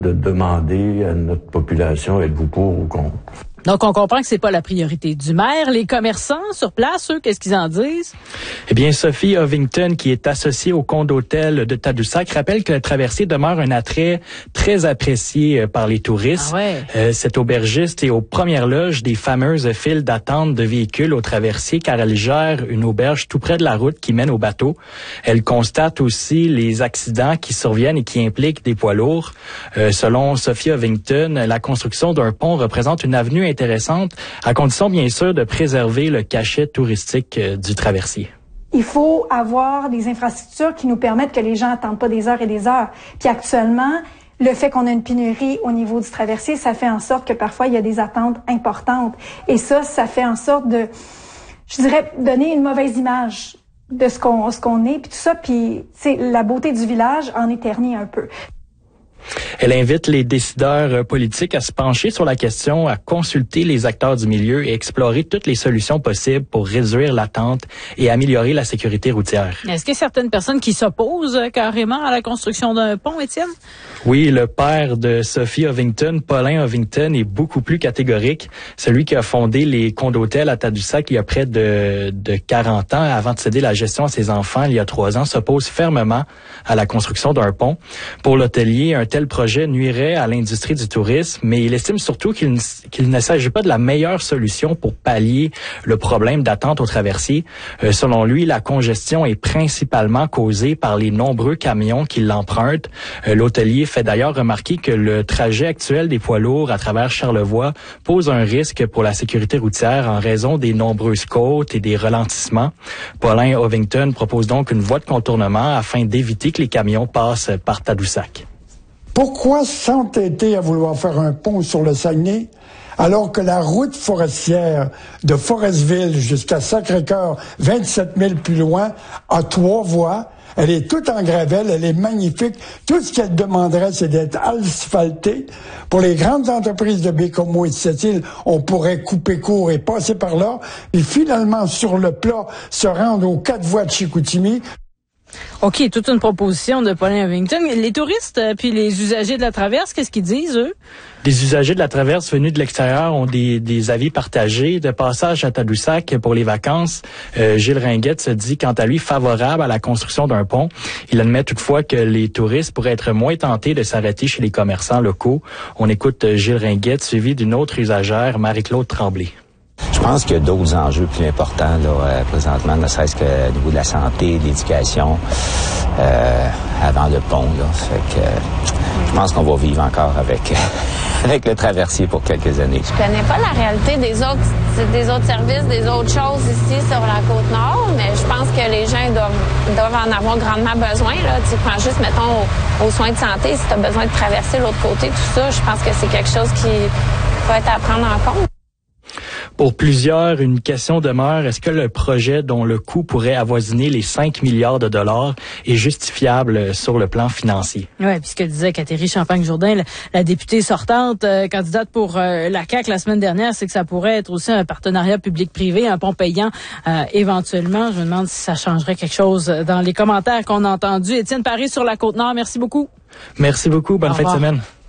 de demander à notre population, êtes-vous pour ou contre? Donc, on comprend que c'est pas la priorité du maire. Les commerçants sur place, eux, qu'est-ce qu'ils en disent? Eh bien, Sophie Ovington, qui est associée au compte d'hôtel de Tadoussac, rappelle que le traversier demeure un attrait très apprécié par les touristes. Ah ouais. Cette aubergiste est aux premières loges des fameuses files d'attente de véhicules au traversier, car elle gère une auberge tout près de la route qui mène au bateau. Elle constate aussi les accidents qui surviennent et qui impliquent des poids lourds. Selon Sophie Ovington, la construction d'un pont représente une avenue intéressante, à condition bien sûr de préserver le cachet touristique du traversier. Il faut avoir des infrastructures qui nous permettent que les gens n'attendent pas des heures et des heures. Puis actuellement, le fait qu'on a une pénurie au niveau du traversier, ça fait en sorte que parfois il y a des attentes importantes. Et ça fait en sorte de, je dirais, donner une mauvaise image de ce qu'on est, puis tout ça. Puis, la beauté du village en éternit un peu. Elle invite les décideurs politiques à se pencher sur la question, à consulter les acteurs du milieu et explorer toutes les solutions possibles pour réduire l'attente et améliorer la sécurité routière. Est-ce qu'il y a certaines personnes qui s'opposent carrément à la construction d'un pont, Étienne? Oui, le père de Sophie Ovington, Paulin Ovington, est beaucoup plus catégorique. Celui qui a fondé les condos-hôtels à Tadoussac il y a près de 40 ans, avant de céder la gestion à ses enfants il y a 3 ans, s'oppose fermement à la construction d'un pont. Pour l'hôtelier, un tel projet nuirait à l'industrie du tourisme, mais il estime surtout qu'il ne s'agit pas de la meilleure solution pour pallier le problème d'attente au traversier. Selon lui, la congestion est principalement causée par les nombreux camions qui l'empruntent. L'hôtelier fait d'ailleurs remarquer que le trajet actuel des poids lourds à travers Charlevoix pose un risque pour la sécurité routière en raison des nombreuses côtes et des ralentissements. Paulin Ovington propose donc une voie de contournement afin d'éviter que les camions passent par Tadoussac. Pourquoi s'entêter à vouloir faire un pont sur le Saguenay alors que la route forestière de Forestville jusqu'à Sacré-Cœur, 27 000 plus loin, a 3 voies? Elle est toute en gravelle, elle est magnifique. Tout ce qu'elle demanderait, c'est d'être asphaltée. Pour les grandes entreprises de Bécomo et de Sept-Îles, on pourrait couper court et passer par là. Et finalement, sur le plat, se rendre aux 4 voies de Chicoutimi. OK, toute une proposition de Paulin Ovington. Les touristes puis les usagers de la traverse, qu'est-ce qu'ils disent, eux? Les usagers de la traverse venus de l'extérieur ont des avis partagés. De passage à Tadoussac pour les vacances, Gilles Ringuette se dit quant à lui favorable à la construction d'un pont. Il admet toutefois que les touristes pourraient être moins tentés de s'arrêter chez les commerçants locaux. On écoute Gilles Ringuette suivi d'une autre usagère, Marie-Claude Tremblay. Je pense qu'il y a d'autres enjeux plus importants là, présentement, ne serait-ce qu'au niveau de la santé, de l'éducation, avant le pont. Là. Fait que, je pense qu'on va vivre encore avec le traversier pour quelques années. Je connais pas la réalité des autres services, des autres choses ici sur la Côte-Nord, mais je pense que les gens doivent en avoir grandement besoin. Là. Tu prends juste, mettons, aux soins de santé, si tu as besoin de traverser l'autre côté, tout ça, je pense que c'est quelque chose qui va être à prendre en compte. Pour plusieurs, une question demeure, est-ce que le projet dont le coût pourrait avoisiner les 5 milliards de dollars est justifiable sur le plan financier? Oui, puis ce que disait Catherine Champagne-Jourdain, la députée sortante, candidate pour la CAQ la semaine dernière, c'est que ça pourrait être aussi un partenariat public-privé, un pont payant éventuellement. Je me demande si ça changerait quelque chose dans les commentaires qu'on a entendus. Étienne Paré sur la Côte-Nord, merci beaucoup. Merci beaucoup, bonne fin de semaine.